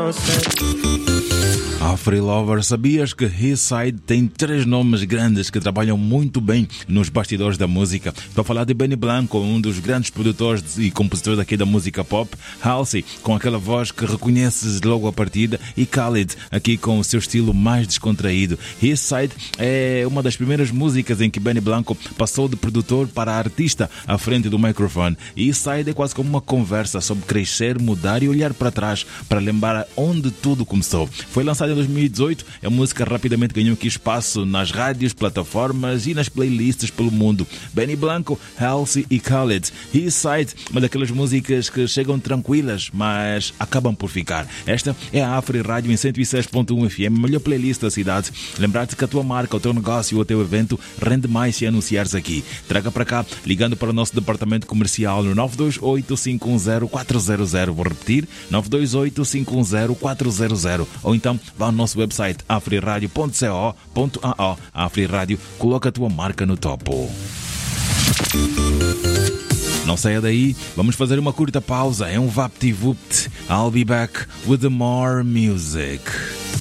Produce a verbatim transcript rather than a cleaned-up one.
Afri Lover, sabias que His Side tem três nomes grandes que trabalham muito bem nos bastidores da música? Estou a falar de Benny Blanco, um dos grandes produtores e compositores aqui da música pop, Halsey, com aquela voz que reconheces logo à partida, e Khalid, aqui com o seu estilo mais descontraído. His Side é uma das primeiras músicas em que Benny Blanco passou de produtor para artista à frente do microfone. E His Side é quase como uma conversa sobre crescer, mudar e olhar para trás para lembrar onde tudo começou. Foi lançado em dois mil e dezoito, a música rapidamente ganhou aqui espaço nas rádios, plataformas e nas playlists pelo mundo. Benny Blanco, Halsey e Khalid. His Side, uma daquelas músicas que chegam tranquilas, mas acabam por ficar. Esta é a Afri Rádio em cento e seis ponto um F M, melhor playlist da cidade. Lembrar-te que a tua marca, o teu negócio ou o teu evento rende mais se anunciares aqui. Traga para cá, ligando para o nosso departamento comercial no nove dois oito, cinco um zero, quatro zero zero. Vou repetir, nove dois oito, cinco um zero, quatro zero zero. Ou então vá ao nosso website afriradio ponto co ponto a o. A Afri Rádio coloca a tua marca no topo. Não saia daí, vamos fazer uma curta pausa. É um vapt-vupt. I'll be back with the more music.